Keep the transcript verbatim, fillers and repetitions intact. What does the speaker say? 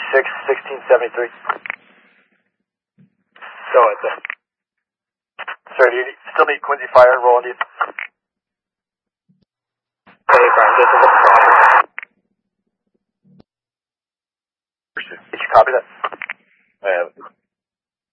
six, sixteen seventy-three. Go ahead, sir. Sir, do you still need Quincy Fire and roll indeed? Hey, Brian, this is a problem. Did you copy that?